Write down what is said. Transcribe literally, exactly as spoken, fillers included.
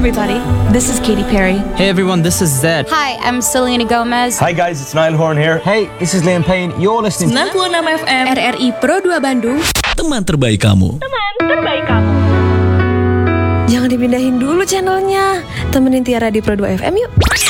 everybody, this is Katy Perry. Hey everyone, this is Zed. Hi, I'm Selena Gomez. Hi guys, it's Niall Horan here. Hey, this is Liam Payne. You're listening to sembilan puluh enam F M R R I Pro dua Bandung. Teman terbaik kamu. Teman terbaik kamu. Jangan dipindahin dulu channelnya. Temenin Tiara di Pro dua F M yuk.